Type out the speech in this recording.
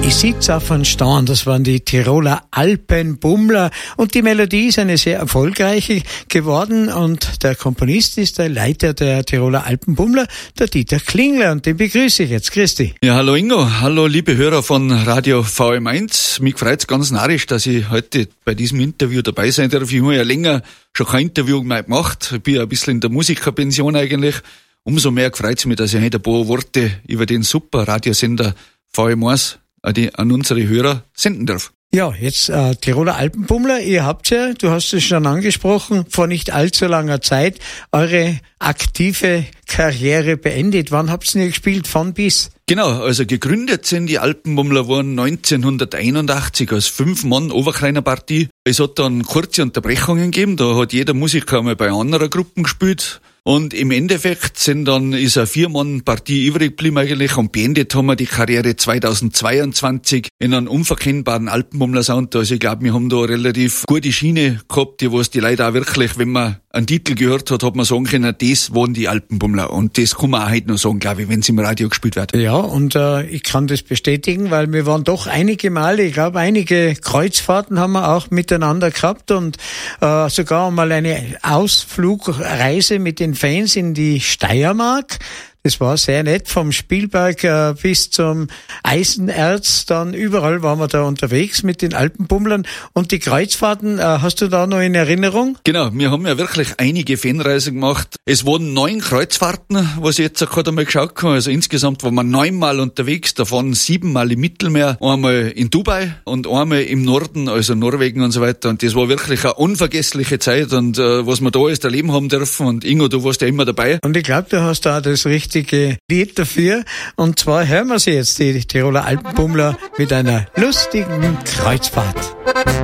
Ich sitze auf einem Stein, das waren die Tiroler Alpenbummler und die Melodie ist eine sehr erfolgreiche geworden und der Komponist ist der Leiter der Tiroler Alpenbummler, der Dieter Klingler, und den begrüße ich jetzt. Grüß dich. Ja, hallo Ingo, hallo liebe Hörer von Radio VM1. Mich freut's ganz narrisch, dass ich heute bei diesem Interview dabei sein darf. Ich habe ja länger schon kein Interview mehr gemacht. Ich bin ja ein bisschen in der Musikerpension eigentlich. Umso mehr freut's mich, dass ich heute ein paar Worte über den super Radiosender VM1 an unsere Hörer senden darf. Ja, jetzt Tiroler Alpenbummler, ihr habt ja, du hast es schon angesprochen, vor nicht allzu langer Zeit eure aktive Karriere beendet. Wann habt ihr gespielt, von bis? Genau, also gegründet sind die Alpenbummler waren 1981 als 5-Mann-Oberkleinerpartie. Es hat dann kurze Unterbrechungen gegeben, da hat jeder Musiker mal bei anderen Gruppen gespielt. Und im Endeffekt ist eine 4-Mann-Partie übrig geblieben eigentlich und beendet haben wir die Karriere 2022 in einem unverkennbaren Alpenbummler-Sound. Also ich glaube, wir haben da eine relativ gute Schiene gehabt, die was die Leute auch wirklich, wenn man einen Titel gehört hat man sagen können, das waren die Alpenbummler. Und das kann man auch heute noch sagen, glaube ich, wenn es im Radio gespielt wird. Ja, und ich kann das bestätigen, weil wir waren doch einige Male, ich glaube einige Kreuzfahrten haben wir auch miteinander gehabt und sogar einmal eine Ausflugreise mit den Fans in die Steiermark. Das war sehr nett, vom Spielberg bis zum Eisenerz, dann überall waren wir da unterwegs mit den Alpenbummlern. Und die Kreuzfahrten, hast du da noch in Erinnerung? Genau, wir haben ja wirklich einige Fanreisen gemacht. Es waren 9 Kreuzfahrten, was ich jetzt gerade einmal geschaut habe. Also insgesamt waren wir 9-mal unterwegs, davon 7-mal im Mittelmeer, einmal in Dubai und einmal im Norden, also Norwegen und so weiter. Und das war wirklich eine unvergessliche Zeit und was wir da alles erleben haben dürfen. Und Ingo, du warst ja immer dabei. Und ich glaube, du hast da das richtige Lied dafür. Und zwar hören wir sie jetzt, die Tiroler Alpenbummler, mit einer lustigen Kreuzfahrt.